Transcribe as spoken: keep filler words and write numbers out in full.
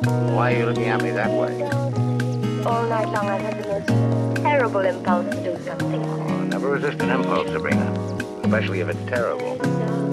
Why are you looking at me that way? All night long I had the most terrible impulse to do something. Oh, never resist an impulse, Sabrina. Especially if it's terrible.